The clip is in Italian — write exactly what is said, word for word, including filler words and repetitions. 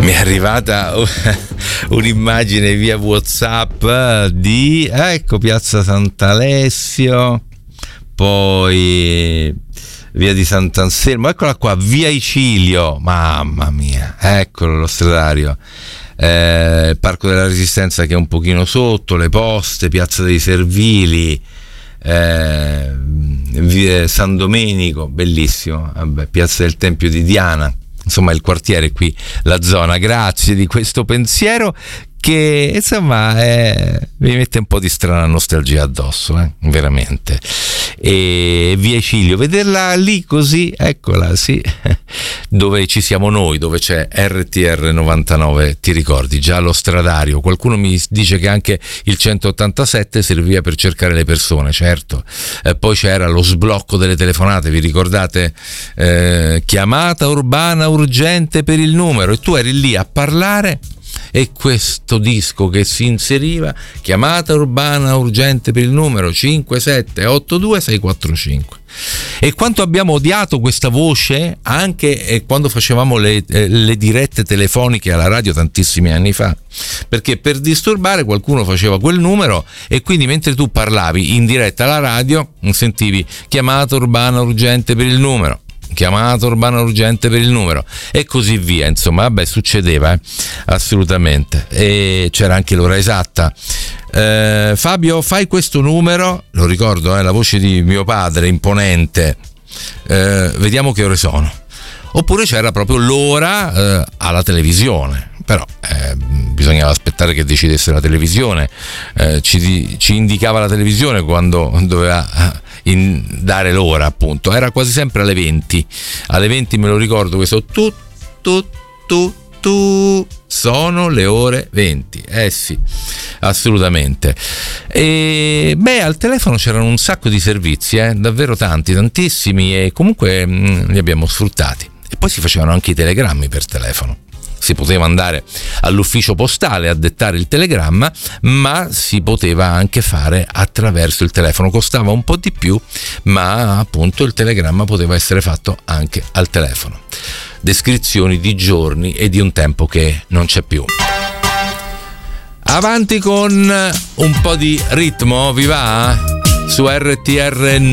mi è arrivata un'immagine via WhatsApp di, ecco, Piazza Sant'Alessio, poi via di Sant'Anselmo, eccola qua, via Icilio, mamma mia, eccolo lo stradario, eh, Parco della Resistenza che è un pochino sotto, le Poste, Piazza dei Servili, eh, via San Domenico, bellissimo, vabbè, Piazza del Tempio di Diana, insomma il quartiere qui, la zona. Grazie di questo pensiero che insomma eh, mi mette un po' di strana nostalgia addosso, eh, veramente. E via Icilio, vederla lì così, eccola, sì, dove ci siamo noi, dove c'è R T R novantanove, ti ricordi, già lo stradario. Qualcuno mi dice che anche il centottantasette serviva per cercare le persone, certo. Eh, poi c'era lo sblocco delle telefonate, vi ricordate? Eh, chiamata urbana urgente per il numero, e tu eri lì a parlare e questo disco che si inseriva, chiamata urbana urgente per il numero cinque sette otto due sei quattro cinque. E quanto abbiamo odiato questa voce anche quando facevamo le, le dirette telefoniche alla radio tantissimi anni fa, perché per disturbare qualcuno faceva quel numero e quindi mentre tu parlavi in diretta alla radio sentivi chiamata urbana urgente per il numero, chiamata urbana urgente per il numero e così via. Insomma, vabbè, succedeva, eh? Assolutamente. E c'era anche l'ora esatta. eh, Fabio, fai questo numero, lo ricordo, eh, la voce di mio padre imponente, eh, vediamo che ore sono. Oppure c'era proprio l'ora eh, alla televisione, però eh, bisognava aspettare che decidesse la televisione, eh, ci, ci indicava la televisione quando doveva in, dare l'ora, appunto, era quasi sempre alle venti, alle venti me lo ricordo questo, tu tu tu tu, sono le ore venti, eh sì, assolutamente. E beh, al telefono c'erano un sacco di servizi, eh, davvero tanti, tantissimi, e comunque mh, li abbiamo sfruttati. E poi si facevano anche i telegrammi per telefono. Si poteva andare all'ufficio postale a dettare il telegramma, ma si poteva anche fare attraverso il telefono. Costava un po' di più, ma appunto il telegramma poteva essere fatto anche al telefono. Descrizioni di giorni e di un tempo che non c'è più. Avanti con un po' di ritmo, vi va? Su R T R